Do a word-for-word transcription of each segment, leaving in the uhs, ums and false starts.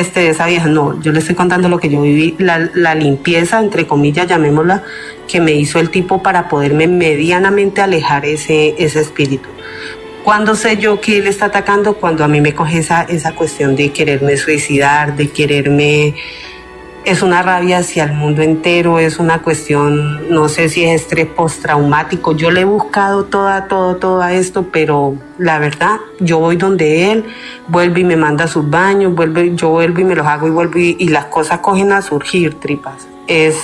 este, de esa vieja, no, yo le estoy contando lo que yo viví, la, la limpieza, entre comillas, llamémosla, que me hizo el tipo para poderme medianamente alejar ese, ese espíritu. ¿Cuándo sé yo que él está atacando? Cuando a mí me coge esa, esa cuestión de quererme suicidar, de quererme... Es una rabia hacia el mundo entero, es una cuestión, no sé si es estrés postraumático. Yo le he buscado toda, todo, todo a esto, pero la verdad, yo voy donde él, vuelve y me manda sus baños, vuelve, yo vuelvo y me los hago y vuelvo y, y las cosas cogen a surgir, tripas. Es,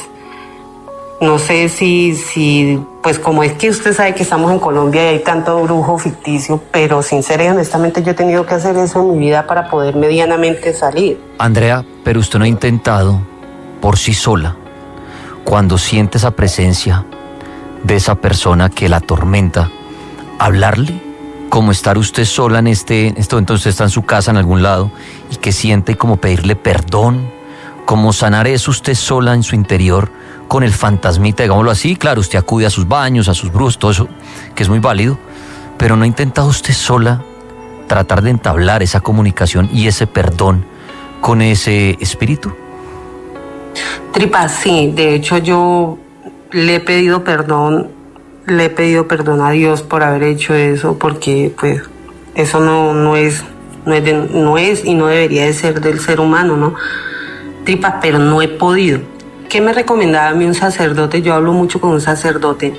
no sé si, si, pues como es que usted sabe que estamos en Colombia y hay tanto brujo ficticio, pero sincera y honestamente yo he tenido que hacer eso en mi vida para poder medianamente salir. Andrea, pero usted no ha intentado por sí sola, cuando siente esa presencia de esa persona que la atormenta, hablarle, como estar usted sola en este, esto, entonces está en su casa en algún lado y que siente como pedirle perdón, como sanar eso usted sola en su interior con el fantasmita, digámoslo así. Claro, usted acude a sus baños, a sus brujos, todo eso, que es muy válido, pero ¿no ha intentado usted sola tratar de entablar esa comunicación y ese perdón con ese espíritu? Tripa, sí, de hecho yo le he pedido perdón, le he pedido perdón a Dios por haber hecho eso, porque pues eso no, no es, no es, de, no es y no debería de ser del ser humano, ¿no? Tripa, pero no he podido. ¿Qué me recomendaba a mí un sacerdote? Yo hablo mucho con un sacerdote.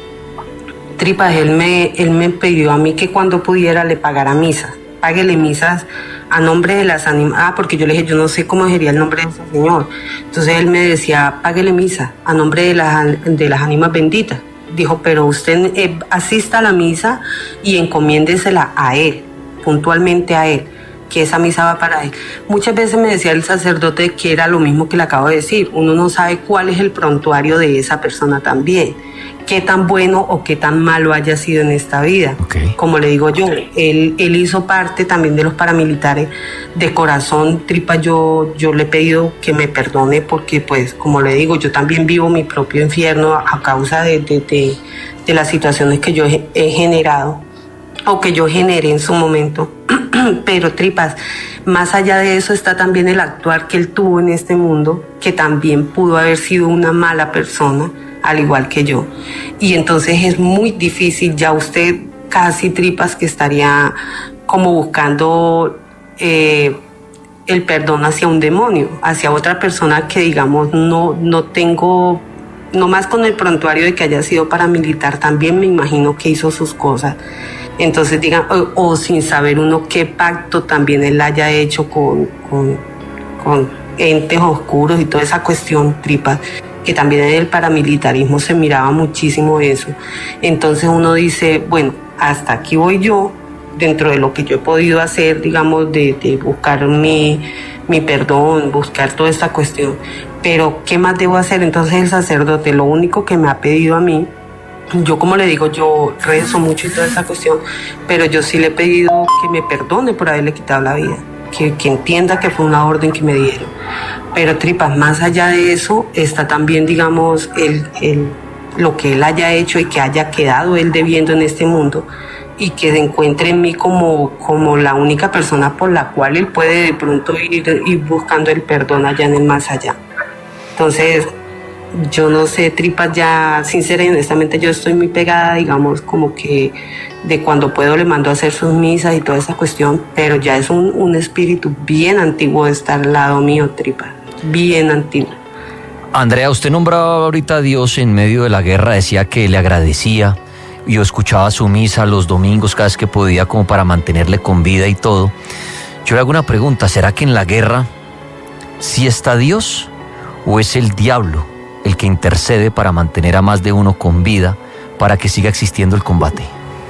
Tripa, él me, él me pidió a mí que cuando pudiera le pagara misas. Páguele misas a nombre de las ánimas. Ah, porque yo le dije, yo no sé cómo sería el nombre de ese señor. Entonces él me decía, páguele misa a nombre de las, de las ánimas benditas. Dijo, pero usted eh, asista a la misa y encomiéndesela a él, puntualmente a él, que esa misa va para él. Muchas veces me decía el sacerdote que era lo mismo que le acabo de decir. Uno no sabe cuál es el prontuario de esa persona también. Qué tan bueno o qué tan malo haya sido en esta vida. Okay. Como le digo yo, él, él hizo parte también de los paramilitares. De corazón, Tripa, yo, yo le he pedido que me perdone porque, pues, como le digo, yo también vivo mi propio infierno a causa de, de, de, de las situaciones que yo he, he generado o que yo generé en su momento. Pero Tripas, más allá de eso está también el actuar que él tuvo en este mundo, que también pudo haber sido una mala persona, al igual que yo. Y entonces es muy difícil, ya usted casi, Tripas, que estaría como buscando eh, el perdón hacia un demonio, hacia otra persona que, digamos, no, no tengo, no más con el prontuario de que haya sido paramilitar, también me imagino que hizo sus cosas. Entonces, digan, o, o sin saber uno qué pacto también él haya hecho con, con, con entes oscuros y toda esa cuestión, Tripas, que también en el paramilitarismo se miraba muchísimo eso. Entonces uno dice, bueno, hasta aquí voy yo, dentro de lo que yo he podido hacer, digamos, de, de buscar mi, mi perdón, buscar toda esta cuestión. Pero, ¿qué más debo hacer? Entonces el sacerdote, lo único que me ha pedido a mí, yo como le digo, yo rezo mucho y toda esa cuestión, pero yo sí le he pedido que me perdone por haberle quitado la vida, que, que entienda que fue una orden que me dieron. Pero Tripas, más allá de eso, está también, digamos, el, el, lo que él haya hecho y que haya quedado él debiendo en este mundo y que se encuentre en mí como, como la única persona por la cual él puede de pronto ir, ir buscando el perdón allá en el más allá. Entonces, yo no sé, Tripas, ya sincera y honestamente yo estoy muy pegada, digamos, como que de cuando puedo le mando a hacer sus misas y toda esa cuestión, pero ya es un, un espíritu bien antiguo de estar al lado mío, Tripas, bien antiguo. Andrea, usted nombraba ahorita a Dios en medio de la guerra, decía que le agradecía, yo escuchaba su misa los domingos cada vez que podía como para mantenerle con vida y todo. Yo le hago una pregunta, ¿será que en la guerra sí está Dios o es el diablo el que intercede para mantener a más de uno con vida para que siga existiendo el combate?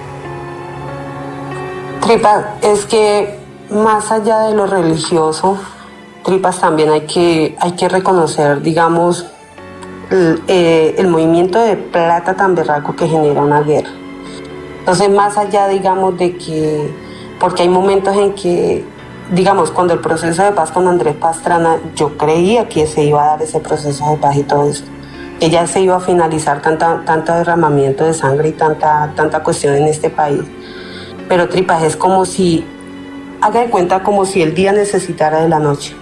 Tripas, es que más allá de lo religioso, Tripas, también hay que, hay que reconocer, digamos, el, eh, el movimiento de plata tan berraco que genera una guerra. Entonces, más allá, digamos, de que, porque hay momentos en que, digamos, cuando el proceso de paz con Andrés Pastrana, yo creía que se iba a dar ese proceso de paz y todo esto. Que ya se iba a finalizar tanta, tanto derramamiento de sangre y tanta, tanta cuestión en este país. Pero Tripas, es como si, haga de cuenta como si el día necesitara de la noche.